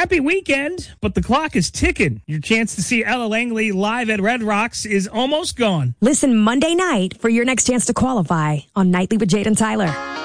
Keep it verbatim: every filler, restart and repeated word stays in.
Happy weekend, but the clock is ticking. Your chance to see Ella Langley live at Red Rocks is almost gone. Listen Monday night for your next chance to qualify on Nightly with Jade and Tyler.